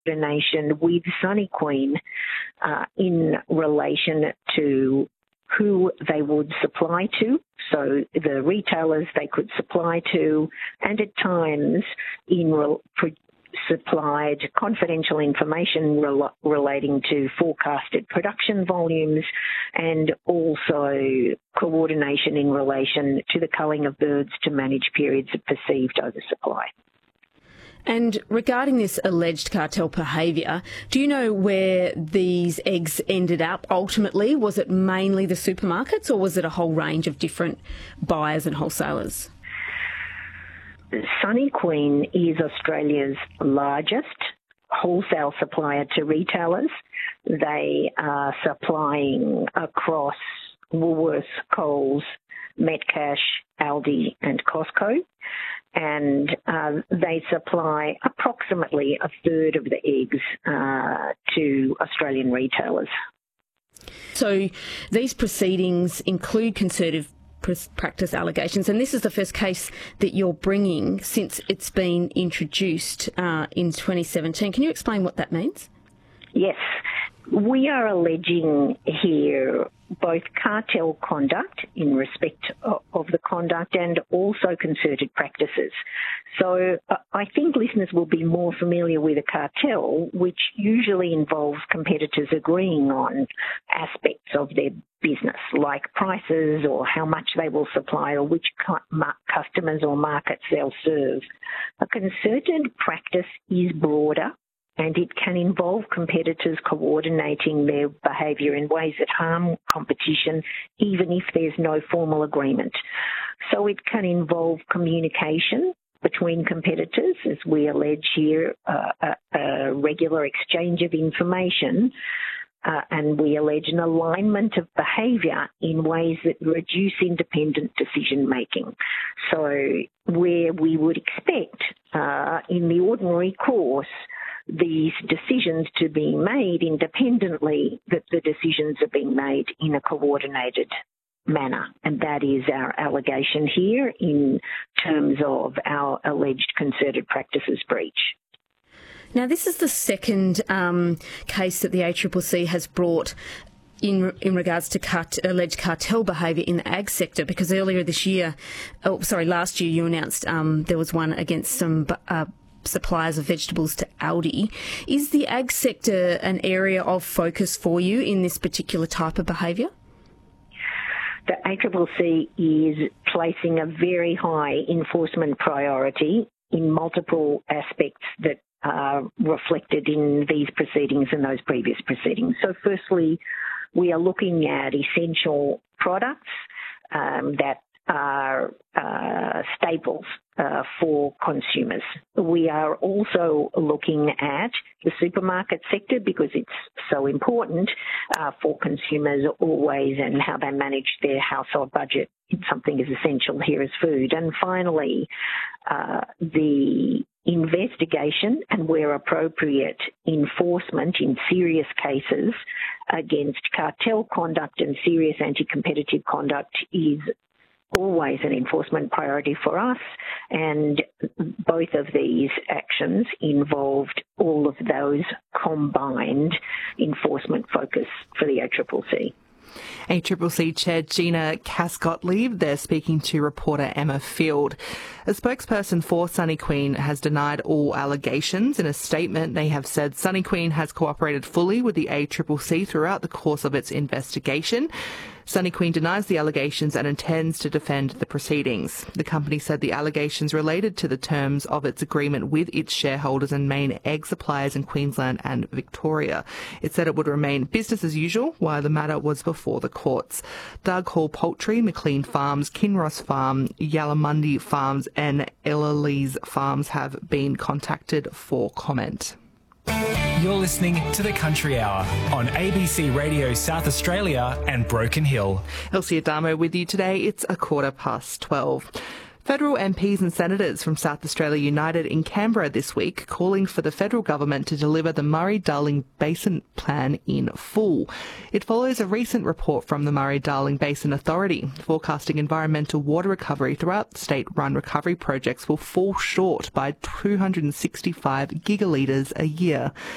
coordination with Sunny Queen in relation to who they would supply to, so the retailers they could supply to, and at times supplied confidential information relating to forecasted production volumes, and also coordination in relation to the culling of birds to manage periods of perceived oversupply. And regarding this alleged cartel behaviour, do you know where these eggs ended up ultimately? Was it mainly the supermarkets, or was it a whole range of different buyers and wholesalers? Sunny Queen is Australia's largest wholesale supplier to retailers. They are supplying across Woolworths, Coles, Metcash, Aldi and Costco. And they supply approximately a third of the eggs to Australian retailers. So these proceedings include concerted practice allegations, and this is the first case that you're bringing since it's been introduced in 2017. Can you explain what that means? Yes. We are alleging here both cartel conduct in respect of the conduct and also concerted practices. So I think listeners will be more familiar with a cartel, which usually involves competitors agreeing on aspects of their business, like prices or how much they will supply or which customers or markets they'll serve. A concerted practice is broader, and it can involve competitors coordinating their behaviour in ways that harm competition, even if there's no formal agreement. So it can involve communication between competitors, as we allege here, a regular exchange of information, and we allege an alignment of behaviour in ways that reduce independent decision-making. So where we would expect, in the ordinary course, these decisions to be made independently, that the decisions are being made in a coordinated manner. And that is our allegation here in terms of our alleged concerted practices breach. Now, this is the second case that the ACCC has brought in regards to alleged cartel behaviour in the ag sector, because last year you announced there was one against some suppliers of vegetables to Aldi. Is the ag sector an area of focus for you in this particular type of behaviour? The ACCC is placing a very high enforcement priority in multiple aspects that are reflected in these proceedings and those previous proceedings. So firstly, we are looking at essential products that are staples for consumers. We are also looking at the supermarket sector because it's so important for consumers always, and how they manage their household budget. It's something as essential here as food. And finally, the investigation and, where appropriate, enforcement in serious cases against cartel conduct and serious anti-competitive conduct is always an enforcement priority for us, and both of these actions involved all of those combined enforcement focus for the ACCC. ACCC Chair Gina Cass-Gottlieb there speaking to reporter Emma Field. A spokesperson for Sunny Queen has denied all allegations. In a statement, they have said Sunny Queen has cooperated fully with the ACCC throughout the course of its investigation. Sunny Queen denies the allegations and intends to defend the proceedings. The company said the allegations related to the terms of its agreement with its shareholders and main egg suppliers in Queensland and Victoria. It said it would remain business as usual while the matter was before the courts. Doug Hall Poultry, McLean Farms, Kinross Farm, Yalamundi Farms and Elalise Farms have been contacted for comment. You're listening to The Country Hour on ABC Radio South Australia and Broken Hill. Elsie Adamo with you today. It's 12:15. Federal MPs and senators from South Australia united in Canberra this week, calling for the federal government to deliver the Murray-Darling Basin Plan in full. It follows a recent report from the Murray-Darling Basin Authority, forecasting environmental water recovery throughout state-run recovery projects will fall short by 265 gigalitres a year.